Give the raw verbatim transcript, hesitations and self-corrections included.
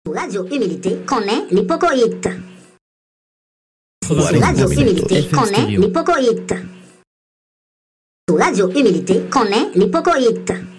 Radio Humilité connaît l'hypocoïte. Radio Humilité connaît l'hypocoïte. Radio Humilité connaît l'hypocoïte.